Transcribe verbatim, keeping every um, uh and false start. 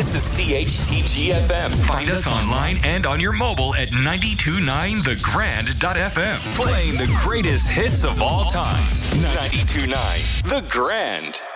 This is C H T G F M. Find us online and on your mobile at ninety-two point nine the grand dot f m. Playing the greatest hits of all time. ninety-two point nine The Grand.